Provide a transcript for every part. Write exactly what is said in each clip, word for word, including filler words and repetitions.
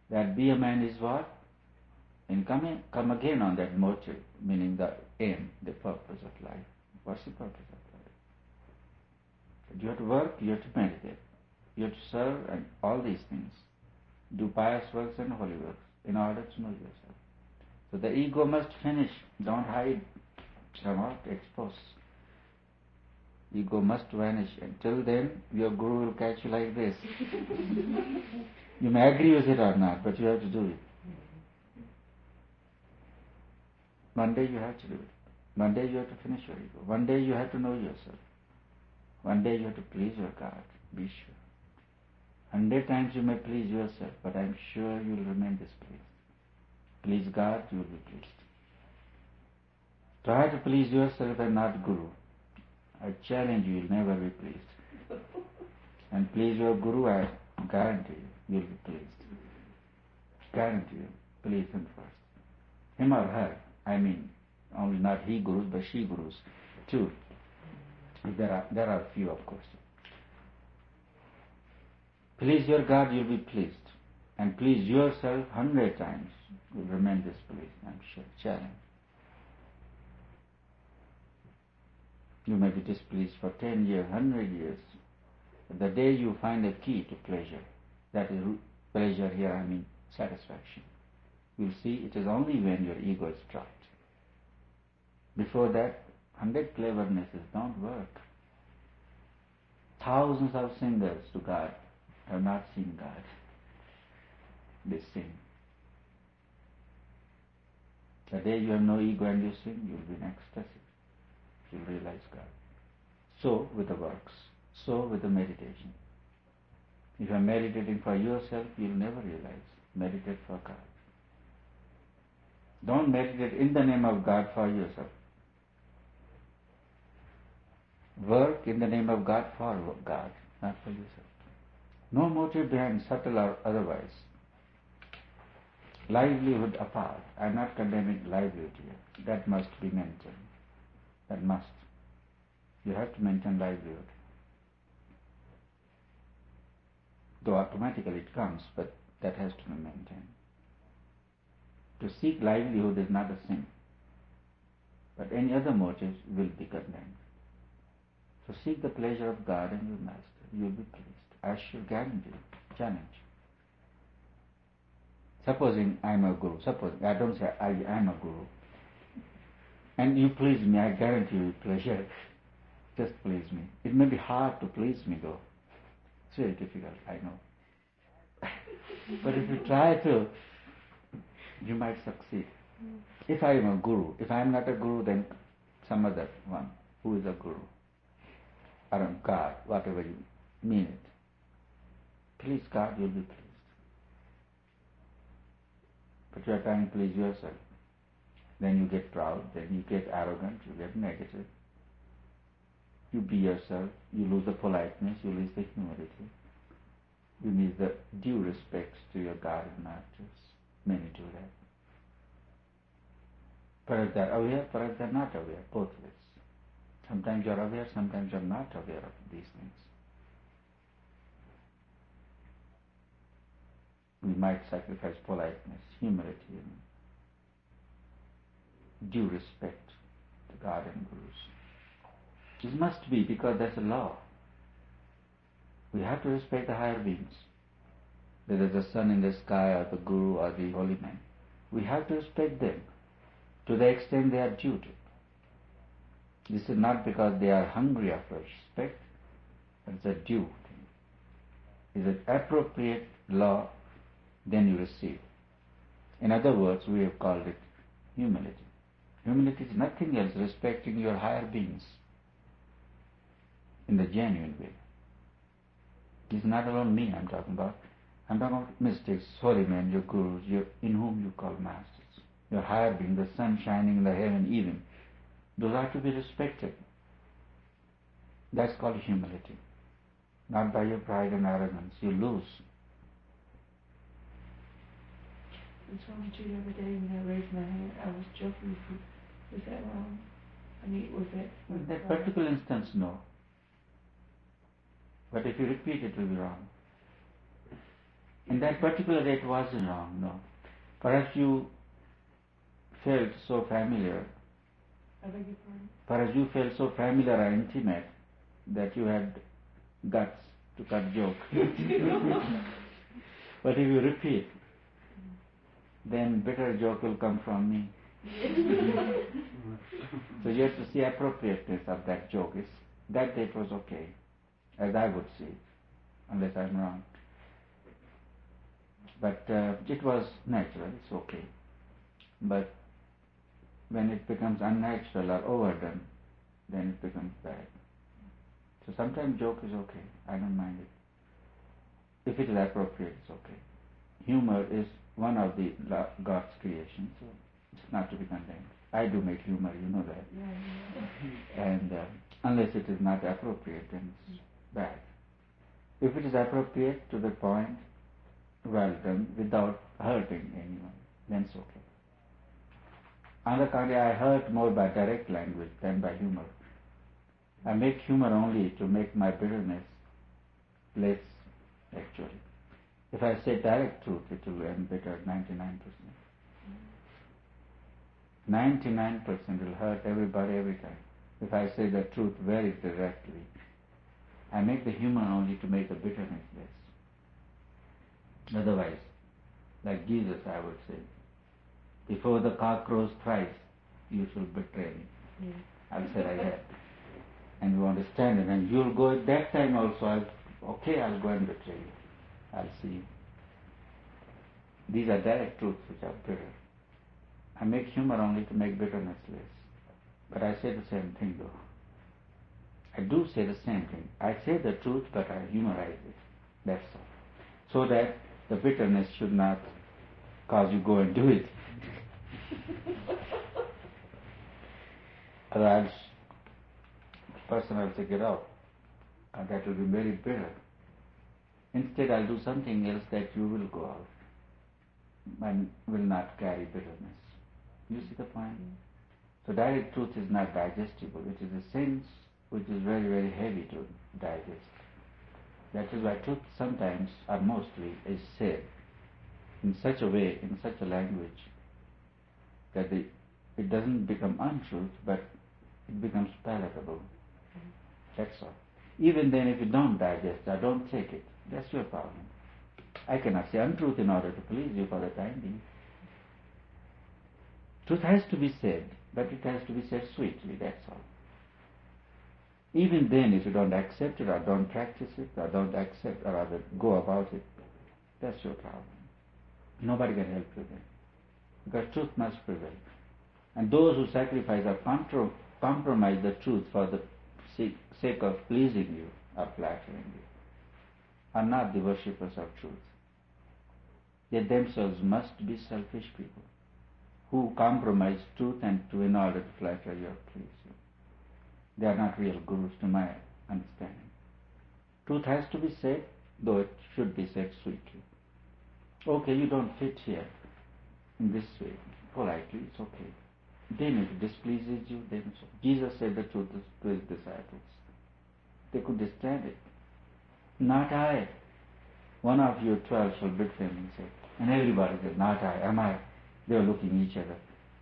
That be a man is what? And come, in, come again on that motive, meaning the aim, the purpose of life. What's the purpose of life? You have to work, you have to meditate, you have to serve, and all these things. Do pious works and holy works in order to know yourself. So the ego must finish. Don't hide. Come out, expose. Ego must vanish. Until then, your guru will catch you like this. You may agree with it or not, but you have to do it. One day you have to do it. One day you have to finish your ego. One day you have to know yourself. One day you have to please your God. Be sure. Hundred times you may please yourself, but I'm sure you will remain displeased. Please God, you will be pleased. Try to please yourself and not Guru. I challenge you, you'll never be pleased. And please your Guru, I guarantee you, you'll be pleased. Guarantee you, please him first. Him or her, I mean, only not he Gurus, but she Gurus too. There are, there are few, of course. Please your God, you'll be pleased. And please yourself hundred times, you'll remain displeased, I'm sure. Challenge. You may be displeased for ten years, hundred years. But the day you find a key to pleasure, that is pleasure here, I mean satisfaction, you'll see it is only when your ego is dropped. Before that, hundred clevernesses don't work. Thousands of singers to God have not seen God. They sing. The day you have no ego and you sing, you'll be in ecstasy. You'll realize God. So with the works. So with the meditation. If you are meditating for yourself, you'll never realize. Meditate for God. Don't meditate in the name of God for yourself. Work in the name of God for God, not for yourself. No motive behind, subtle or otherwise. Livelihood apart. I am not condemning livelihood here. That must be maintained. That must. You have to maintain livelihood. Though automatically it comes, but that has to be maintained. To seek livelihood is not a sin. But any other motives will be condemned. So seek the pleasure of God and your master. You will be pleased. I should guarantee you. Challenge. Supposing I am a guru. Supposing, I don't say I am a guru. And you please me, I guarantee you pleasure. Just please me. It may be hard to please me though. It's very difficult, I know. But if you try to, you might succeed. If I am a guru, if I am not a guru, then some other one who is a guru. Or a God, whatever you mean it. Please God, you'll be pleased. But you are trying to please yourself. Then you get proud, then you get arrogant, you get negative. You be yourself, you lose the politeness, you lose the humility. You need the due respect to your God and masters. Many do that. Perhaps they are aware, perhaps they are not aware, both ways. Sometimes you are aware, sometimes you are not aware of these things. We might sacrifice politeness, humility, and due respect to God and Gurus. This must be because that's a law. We have to respect the higher beings, whether the sun in the sky or the Guru or the holy man. We have to respect them to the extent they are due to. This is not because they are hungry after respect, but it's a due thing. Is it appropriate law, then you receive. In other words, we have called it humility. Humility is nothing else, respecting your higher beings in the genuine way. It's not alone me I'm talking about. I'm talking about mystics, holy men, your gurus, your, in whom you call masters. Your higher being, the sun shining in the heaven even. Those are to be respected. That's called humility. Not by your pride and arrogance. You lose. I told you the other day when I raised my hand, I was joking with you. Was that wrong? I mean, was that... In that particular instance, no. But if you repeat it, it will be wrong. In that particular day it wasn't wrong, no. Perhaps you felt so familiar, I beg your pardon? perhaps you felt so familiar and intimate that you had guts to cut joke. But if you repeat, then better joke will come from me. So you have to see appropriateness of that joke. It's, that day it was okay, as I would see it, unless I'm wrong. But uh, it was natural, it's okay. But when it becomes unnatural or overdone, then it becomes bad. So sometimes joke is okay, I don't mind it. If it is appropriate, it's okay. Humor is one of the God's creations, so it's not to be condemned. I do make humor, you know that. Yeah, yeah. And uh, unless it is not appropriate, then it's bad. If it is appropriate to the point, well done, without hurting anyone, then it's okay. On the contrary, I hurt more by direct language than by humor. I make humor only to make my bitterness less, actually. If I say direct truth, it will end bitter ninety-nine percent. ninety-nine percent will hurt everybody every time. If I say the truth very directly, I make the humor only to make the bitterness less. Otherwise, like Jesus, I would say, before the cock crows thrice, you shall betray me. Yeah. I'll say like that. And you understand it, and you'll go at that time also, I'll, okay, I'll go and betray you. I'll see you. These are direct truths which are bitter. I make humor only to make bitterness less. But I say the same thing though. I do say the same thing. I say the truth, but I humorize it. That's all. So that the bitterness should not cause you go and do it. Otherwise, the person will say, get out. And that will be very bitter. Instead, I'll do something else that you will go out and will not carry bitterness. You see the point? So direct truth is not digestible. It is a sense which is very, very heavy to digest. That is why truth sometimes, or mostly, is said in such a way, in such a language, that the, it doesn't become untruth, but it becomes palatable. That's all. Even then, if you don't digest or don't take it, that's your problem. I cannot say untruth in order to please you for the time being. Truth has to be said, but it has to be said sweetly, that's all. Even then, if you don't accept it or don't practice it or don't accept or rather go about it, that's your problem. Nobody can help you then. Because truth must prevail. And those who sacrifice or contro- compromise the truth for the sake of pleasing you or flattering you are not the worshippers of truth. They themselves must be selfish people who compromise truth and to in order to flatter you or please you. They are not real gurus to my understanding. Truth has to be said, though it should be said sweetly. Okay, you don't fit here in this way. Politely, it's okay. Then if it displeases you, then it's okay. Jesus said the truth to his disciples. They could stand it. Not I. One of you twelve shall betray me, he said. And everybody said, not I, am I? They were looking at each other.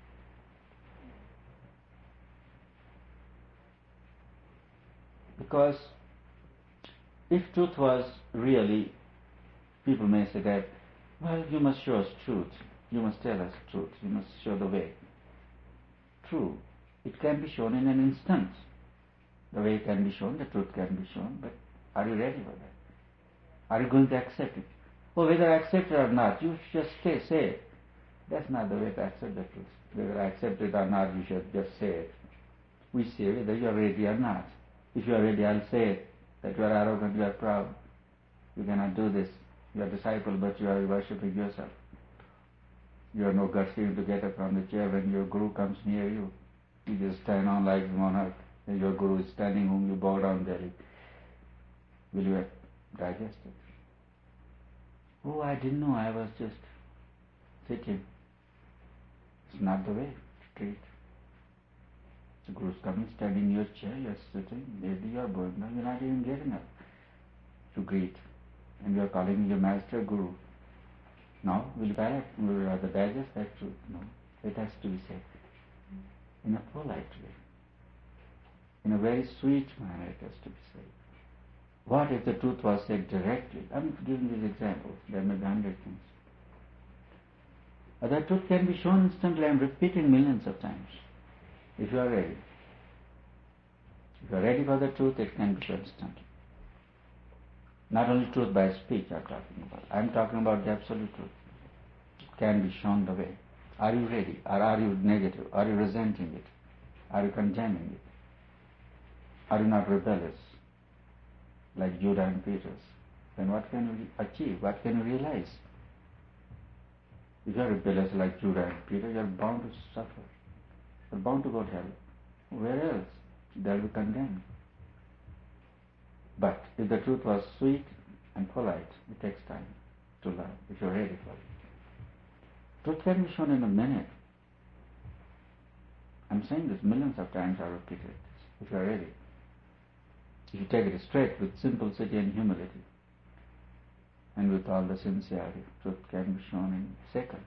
Because if truth was really, people may say that, well, you must show us truth. You must tell us truth. You must show the way. True. It can be shown in an instant. The way can be shown, the truth can be shown, but are you ready for that? Are you going to accept it? Well, whether I accept it or not, you just stay, say it. That's not the way to accept the truth. Whether I accept it or not, you should just say it. We say whether you are ready or not. If you are ready, I'll say it, that you are arrogant, you are proud. You cannot do this. You are a disciple, but you are worshipping yourself. You have no guts even to get up from the chair when your guru comes near you. You just stand on like monarch. And your guru is standing whom you bow down daily. Will you digest it? Oh, I didn't know. I was just sitting. It's not the way to treat. The guru is coming, standing in your chair, you are sitting, maybe you are bowing down, you are not even getting up to greet. And you are calling your master guru. No, will you rather, will you rather digest that truth? No, it has to be said in a polite way, in a very sweet manner. It has to be said. What if the truth was said directly? I'm giving these examples. There may be hundred things. But that truth can be shown instantly. I'm repeating millions of times. If you are ready. If you are ready for the truth, it can be shown instantly. Not only truth by speech I'm talking about. I'm talking about the absolute truth. It can be shown the way. Are you ready? Or are you negative? Are you resenting it? Are you condemning it? Are you not rebellious? Like Judah and Peter? Then what can you achieve? What can you realize? If you are rebellious like Judah and Peter, you are bound to suffer. You are bound to go to hell. Where else? They will be condemned. But if the truth was sweet and polite, it takes time to learn, if you are ready for it. Truth can be shown in a minute. I'm saying this millions of times, I repeated this, if you are ready. If you take it straight with simplicity and humility, and with all the sincerity, truth can be shown in a second.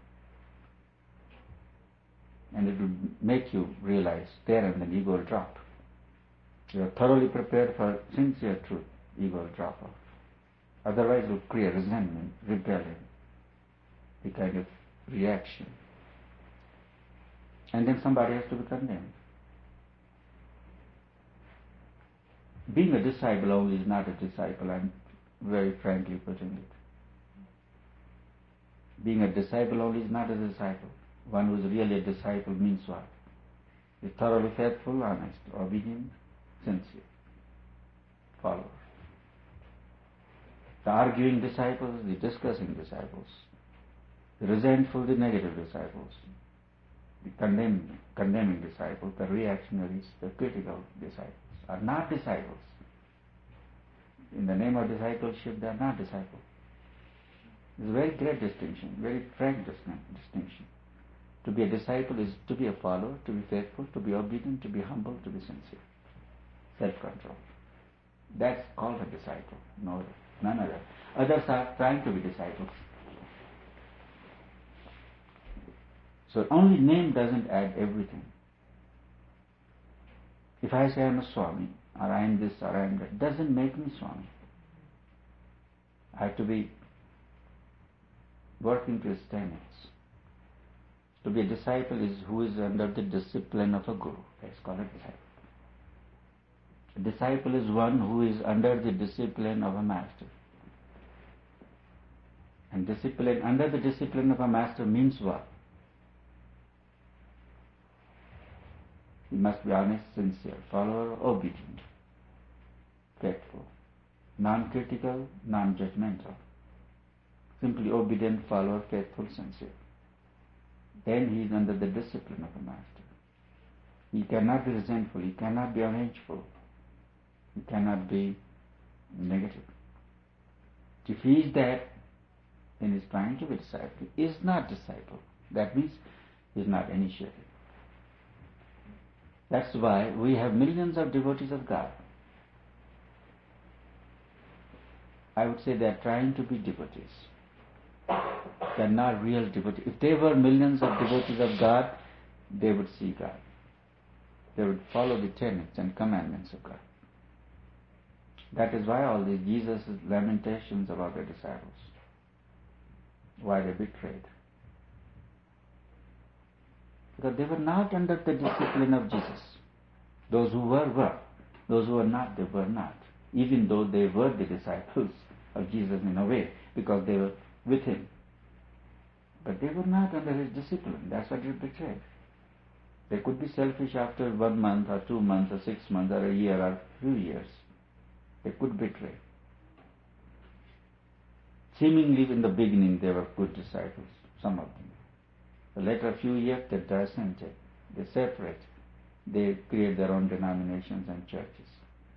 And it will make you realize there and then ego will drop. You are thoroughly prepared for sincere truth, ego will drop off. Otherwise it will create resentment, rebellion, a kind of reaction. And then somebody has to be condemned. Being a disciple only is not a disciple, I'm very frankly putting it. Being a disciple only is not a disciple. One who is really a disciple means what? Is thoroughly faithful, honest, obedient, sincere, follower. The arguing disciples, the discussing disciples, the resentful, the negative disciples, the condemning, condemning disciples, the reactionaries, the critical disciples are not disciples. In the name of discipleship, they are not disciples. It's a very great distinction, very frank distinction. To be a disciple is to be a follower, to be faithful, to be obedient, to be humble, to be sincere. Self-control. That's called a disciple, no, none other. Others are trying to be disciples. So only name doesn't add everything. If I say I'm a Swami, or I am this, or I am that, doesn't make me Swami. I have to be working to his tenets. To be a disciple is who is under the discipline of a guru. That's called a disciple. A disciple is one who is under the discipline of a master. And discipline, under the discipline of a master means what? He must be honest, sincere, follower, obedient, faithful, non-critical, non-judgmental. Simply obedient, follower, faithful, sincere. Then he is under the discipline of a master. He cannot be resentful, he cannot be unhingeful, he cannot be negative. If he is that, then he is trying to be disciple. He is not disciple. That means he is not initiated. That's why we have millions of devotees of God. I would say they are trying to be devotees. They are not real devotees. If they were millions of devotees of God, they would see God. They would follow the tenets and commandments of God. That is why all these Jesus' lamentations about the disciples. Why they betrayed. Because they were not under the discipline of Jesus. Those who were, were. Those who were not, they were not. Even though they were the disciples of Jesus in a way, because they were with him. But they were not under his discipline. That's what they betrayed. They could be selfish after one month or two months or six months or a year or a few years. They could betray. Seemingly in the beginning they were good disciples, some of them. But later a few years they dissented, they separate, they create their own denominations and churches.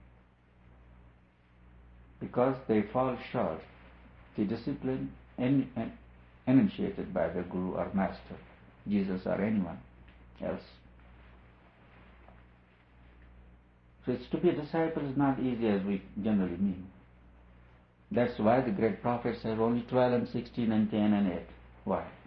Because they fall short the discipline en- en- enunciated by the Guru or Master, Jesus or anyone else. So it's to be a disciple is not easy as we generally mean. That's why the great prophets have only twelve and sixteen and ten and eight. Why?